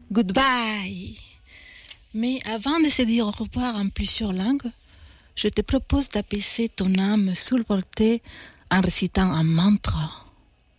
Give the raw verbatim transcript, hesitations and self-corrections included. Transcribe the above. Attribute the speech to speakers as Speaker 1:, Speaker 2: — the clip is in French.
Speaker 1: Goodbye. Mais avant de se dire au revoir en plusieurs langues, je te propose d'apaiser ton âme sous le porté en récitant un mantra.